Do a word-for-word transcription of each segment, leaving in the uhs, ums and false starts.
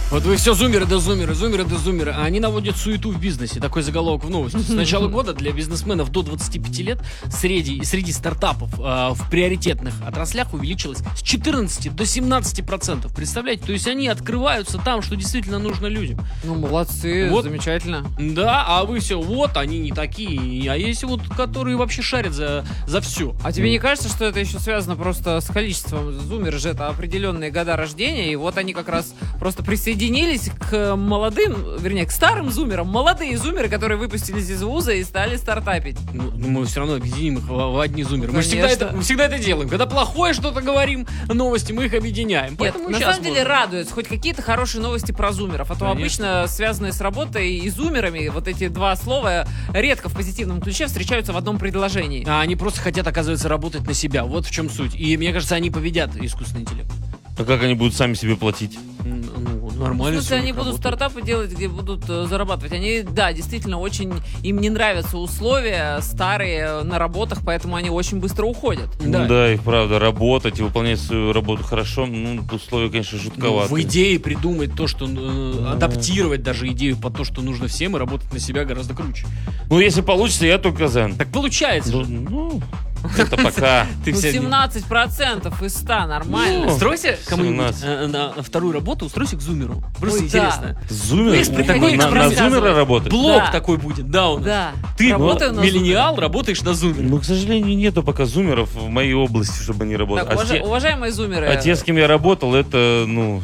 Вот вы все зумеры да зумеры, зумеры да зумеры, а они наводят суету в бизнесе. Такой заголовок в новости. С начала года для бизнесменов до двадцати пяти лет среди, среди стартапов э, в приоритетных отраслях увеличилось с четырнадцати до семнадцати процентов. Представляете? То есть они открываются там, что действительно нужно людям. Ну, молодцы, Вот. замечательно. Да, а вы все, вот, они не такие. А есть вот, которые вообще шарят за, за все. А тебе не кажется, что это еще связано просто с количеством? Зумеры же это определенные года рождения, и вот они как раз просто присоединились к молодым, вернее, к старым зумерам. Молодые зумеры, которые выпустились из вуза и стали стартапить. Ну, мы все равно объединим их в, в одни зумеры. Мы же всегда Конечно. это, мы всегда это делаем. Когда плохое что-то говорим, новости, мы их объединяем. Нет, Поэтому на щас самом деле вот. радует хоть какие-то хорошие новости про зумеров. А то Конечно. обычно связанные с работой и зумерами вот эти два слова редко в позитивном ключе встречаются в одном предложении. А они просто хотят, оказывается, работать на себя. Вот в чем суть. И мне кажется, они победят искусственный интеллект. А как они будут сами себе платить? М, Ну, В нормально. смысле, всё они будут работает. стартапы делать, где будут э, зарабатывать. Они, да, действительно, очень им не нравятся условия старые на работах, поэтому они очень быстро уходят. Да. Ну да, и правда, работать и выполнять свою работу хорошо, ну, условия, конечно, Ну, жутковатые. в идее придумать то, что э, адаптировать даже идею под то, что нужно всем, и работать на себя гораздо круче. Ну, если получится, я только за. Так получается Ну, же. ну, это пока. Ты Ну, вся- семнадцать процентов из ста, нормально. Ну, Устройся кому-нибудь семнадцать. э, на вторую работу, устройся к зумеру. Просто Ой, интересно. Зумер? Есть прикольный На, на эксперимент. зумера работать? Блок Да. такой будет, да, у нас. Да. Ты, Работаю ну, на миллениал, работаешь на зумере. Ну, к сожалению, нету пока зумеров в моей области, чтобы они работали. Так, а, уважа- те, уважаемые зумеры, а те, с кем я работал, это, ну...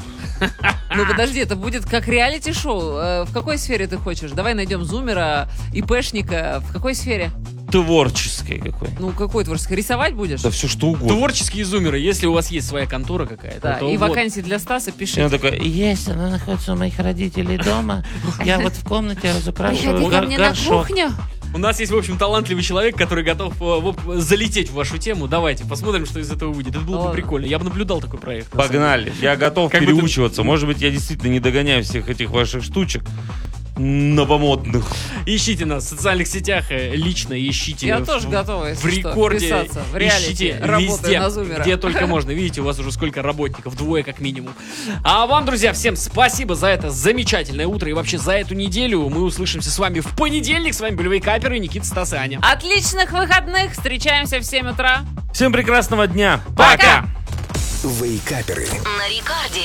ну подожди, это будет как реалити-шоу. Э, В какой сфере ты хочешь? Давай найдем зумера, ИПшника. В какой сфере? Творческий какой. Ну, какой творческий? Рисовать будешь? Да все что угодно. Творческие зумеры, если у вас есть своя контора какая-то. Да, то и вот. вакансии для Стаса И пишите. он такой, есть, она находится у моих родителей дома. Я вот в комнате разукрашиваю Приходи ко гор- мне на горшок. кухню. У нас есть, в общем, талантливый человек, который готов э, в- залететь в вашу тему. Давайте, посмотрим, что из этого выйдет. Это было бы Ладно. прикольно. Я бы наблюдал такой проект. на самом Погнали. Я готов Как бы ты- переучиваться. Может быть, я действительно не догоняю всех этих ваших штучек новомодных. деле. Ищите нас в социальных сетях, э, лично ищите. Я в- тоже готова, В если что, рекорде. вписаться в реалити, Ищите работаю везде, на зумера. где только можно. Видите, у вас уже сколько работников, двое как минимум. А вам, друзья, всем спасибо за это замечательное утро и вообще за эту неделю. Мы услышимся с вами в понедельник. С вами были Вейкаперы, Никита, Стас и Аня. Отличных выходных. Встречаемся в семь утра. Всем прекрасного дня. Пока! Вейкаперы. На рекорде.